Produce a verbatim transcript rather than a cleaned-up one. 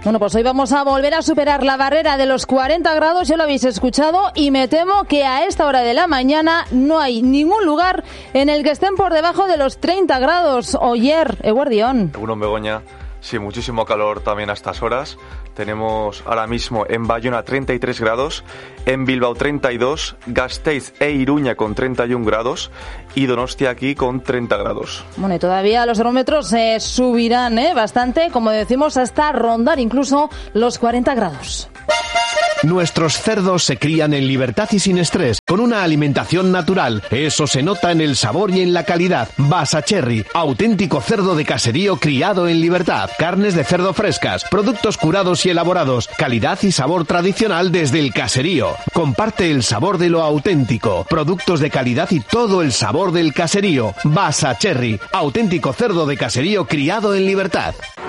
Bueno, pues hoy vamos a volver a superar la barrera de los cuarenta grados, ya lo habéis escuchado, y me temo que a esta hora de la mañana no hay ningún lugar en el que estén por debajo de los treinta grados. Oyer, Eguardión. Según Begoña, sí, muchísimo calor también a estas horas. Tenemos ahora mismo en Bayona treinta y tres grados, en Bilbao treinta y dos, Gasteiz e Iruña con treinta y un grados y Donostia aquí con treinta grados. Bueno, y todavía los termómetros eh, subirán eh, bastante, como decimos, hasta rondar incluso los cuarenta grados. Nuestros cerdos se crían en libertad y sin estrés, con una alimentación natural. Eso se nota en el sabor y en la calidad. Basacherry, auténtico cerdo de caserío criado en libertad. Carnes de cerdo frescas, productos curados y elaborados. Calidad y sabor tradicional desde el caserío. Comparte el sabor de lo auténtico. Productos de calidad y todo el sabor del caserío. Basacherry, auténtico cerdo de caserío criado en libertad.